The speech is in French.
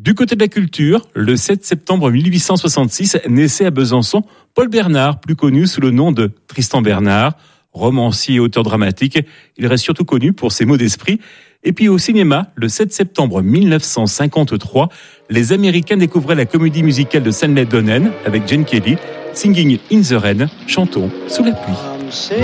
Du côté de la culture, le 7 septembre 1866 naissait à Besançon Paul Bernard, plus connu sous le nom de Tristan Bernard. Romancier et auteur dramatique, il reste surtout connu pour ses mots d'esprit. Et puis au cinéma, le 7 septembre 1953, les Américains découvraient la comédie musicale de Stanley Donen avec Gene Kelly, Singing in the Rain, chantons sous la pluie.